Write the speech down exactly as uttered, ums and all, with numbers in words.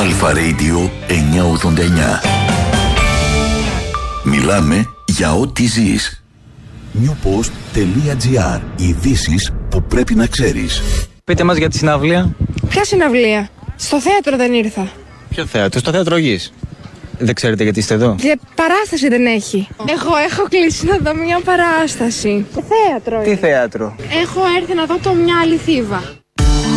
Αλφα Radio εννιακόσια ογδόντα εννιά. Μιλάμε για ό,τι ζεις. newpost.gr. Ειδήσεις που πρέπει να ξέρεις. Πείτε μας για τη συναυλία. Ποια συναυλία? Στο θέατρο δεν ήρθα. Ποιο θέατρο? Στο θέατρο Γης. Δεν ξέρετε γιατί είστε εδώ? Για παράσταση δεν έχει. Εγώ έχω κλείσει να δω μια παράσταση. Τι θέατρο είναι? Τι θέατρο? Έχω έρθει να δω το Μια άλλη Θήβα.